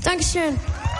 Dankeschön.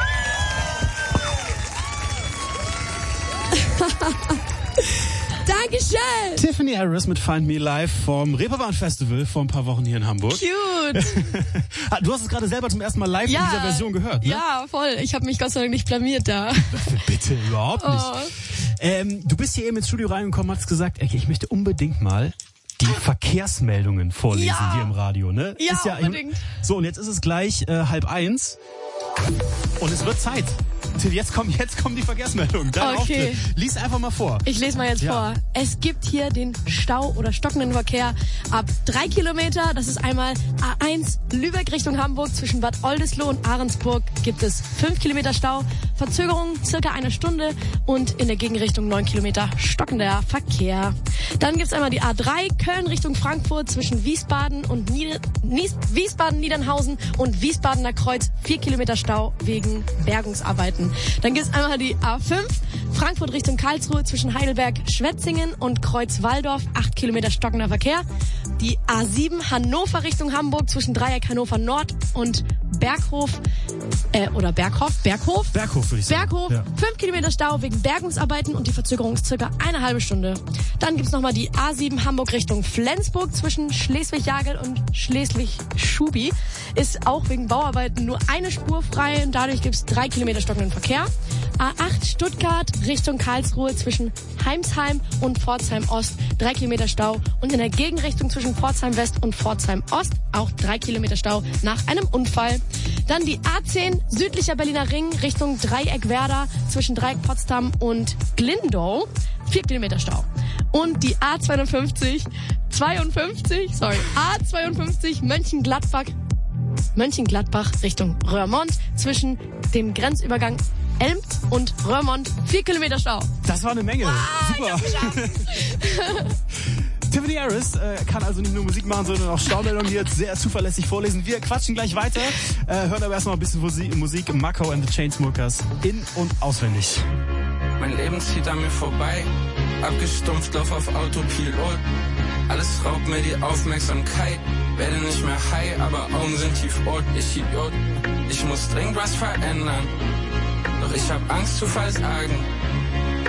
Dankeschön. Tiffany Harris mit Find Me live vom Reeperbahn Festival vor ein paar Wochen hier in Hamburg. Cute. Du hast es gerade selber zum ersten Mal live in dieser Version gehört, ne? Ja, voll. Ich habe mich Gott sei Dank nicht blamiert da. Bitte, überhaupt nicht. Du bist hier eben ins Studio reingekommen, hast gesagt, okay, ich möchte unbedingt mal die Verkehrsmeldungen vorlesen hier im Radio, ne? Ja, ist unbedingt. So, und jetzt ist es gleich 12:30 und es wird Zeit. Till, jetzt kommen die Verkehrsmeldungen. Dein Auftritt. Lies einfach mal vor. Ich lese mal jetzt vor. Es gibt hier den Stau oder stockenden Verkehr ab 3 Kilometer. Das ist einmal A1 Lübeck Richtung Hamburg. Zwischen Bad Oldesloe und Ahrensburg gibt es 5 Kilometer Stau. Verzögerung circa 1 Stunde und in der Gegenrichtung 9 Kilometer stockender Verkehr. Dann gibt's einmal die A3 Köln Richtung Frankfurt zwischen Wiesbaden und Wiesbaden-Niedernhausen und Wiesbadener Kreuz 4 Kilometer Stau wegen Bergungsarbeiten. Dann gibt's einmal die A5 Frankfurt Richtung Karlsruhe zwischen Heidelberg, Schwetzingen und Kreuz-Walldorf 8 Kilometer stockender Verkehr. Die A7 Hannover Richtung Hamburg zwischen Dreieck Hannover Nord und Berghof würde ich sagen. Berghof, 5 Kilometer Stau wegen Bergungsarbeiten und die Verzögerung ist circa 1,5 Stunde. Dann gibt's nochmal die A7 Hamburg Richtung Flensburg zwischen Schleswig-Jagel und Schleswig-Schubi. Ist auch wegen Bauarbeiten nur eine Spur frei und dadurch gibt's 3 Kilometer stockenden Verkehr. A8 Stuttgart Richtung Karlsruhe zwischen Heimsheim und Pforzheim Ost 3 Kilometer Stau und in der Gegenrichtung zwischen Pforzheim West und Pforzheim Ost auch 3 Kilometer Stau nach einem Unfall. Dann die A10 südlicher Berliner Ring Richtung Dreieck-Werder zwischen Dreieck Potsdam und Glindow 4 Kilometer Stau. Und die A52 Mönchengladbach Richtung Röhrmond zwischen dem Grenzübergang Elmt und Röhrmond 4 Kilometer Stau. Das war eine Menge. Super. Tiffany Harris kann also nicht nur Musik machen, sondern auch Staumeldungen, die jetzt sehr zuverlässig vorlesen. Wir quatschen gleich weiter, hören aber erstmal ein bisschen Musik. Mako and the Chainsmokers in- und auswendig. Mein Leben zieht an mir vorbei, abgestumpft, lauf auf Autopilot. Alles raubt mir die Aufmerksamkeit, werde nicht mehr high, aber Augen sind tiefrot. Ich Idiot, ich muss dringend was verändern, doch ich hab Angst zu versagen.